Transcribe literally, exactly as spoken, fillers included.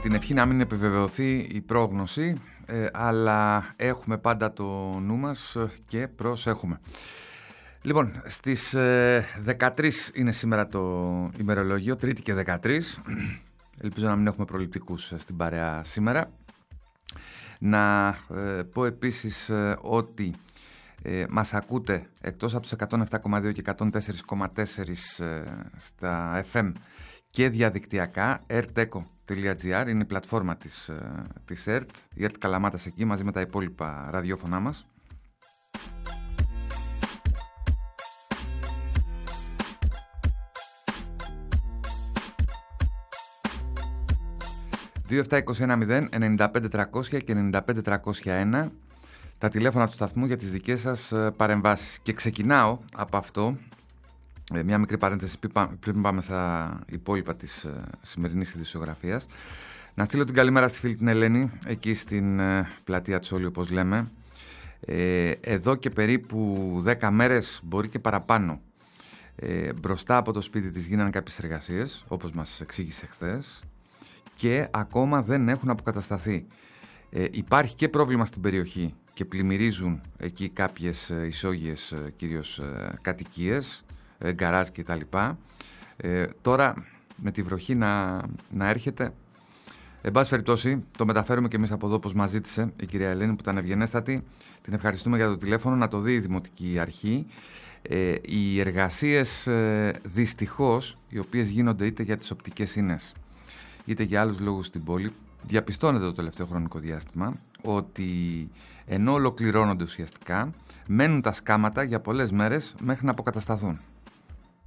την ευχή να μην επιβεβαιωθεί η πρόγνωση, ε, αλλά έχουμε πάντα το νου μας και προσέχουμε. Λοιπόν, στις ε, δεκατρείς είναι σήμερα το ημερολόγιο, Τρίτη και δεκατρείς. Ελπίζω να μην έχουμε προληπτικούς στην παρέα σήμερα. Να ε, πω επίσης ε, ότι ε, μας ακούτε εκτός από τους εκατόν επτά κόμμα δύο και εκατόν τέσσερα κόμμα τέσσερα ε, στα εφ εμ και διαδικτυακά. ερτ-εκο τελεία τζι άρ είναι η πλατφόρμα της, ε, της ΕΡΤ, η ΕΡΤ Καλαμάτας εκεί μαζί με τα υπόλοιπα ραδιόφωνά μας. δύο επτά είκοσι ένα μηδέν ενενήντα πέντε τριακόσια και ενενήντα πέντε τριακόσια ένα τα τηλέφωνα του σταθμού για τις δικές σας παρεμβάσεις. Και ξεκινάω από αυτό, μια μικρή παρένθεση πριν πάμε στα υπόλοιπα της σημερινής ειδησιογραφίας. Να στείλω την καλημέρα στη φίλη την Ελένη, εκεί στην πλατεία Τσόλη όπως λέμε. Εδώ και περίπου δέκα μέρες, μπορεί και παραπάνω, μπροστά από το σπίτι της γίνανε κάποιες εργασίες, όπως μας εξήγησε χθες, και ακόμα δεν έχουν αποκατασταθεί. Ε, υπάρχει και πρόβλημα στην περιοχή και πλημμυρίζουν εκεί κάποιες ε, ισόγειες ε, κυρίως ε, κατοικίες, ε, γκαράζ και τα λοιπά. Ε, τώρα με τη βροχή να, να έρχεται, εν πάση περιπτώσει το μεταφέρουμε και εμείς από εδώ όπως μας ζήτησε η κυρία Ελένη που ήταν ευγενέστατη. Την ευχαριστούμε για το τηλέφωνο, να το δει η Δημοτική Αρχή. Ε, οι εργασίες ε, δυστυχώς, οι οποίες γίνονται είτε για τις οπτικές ίνες είτε για άλλους λόγους στην πόλη, διαπιστώνεται το τελευταίο χρονικό διάστημα ότι ενώ ολοκληρώνονται ουσιαστικά, μένουν τα σκάματα για πολλές μέρες μέχρι να αποκατασταθούν.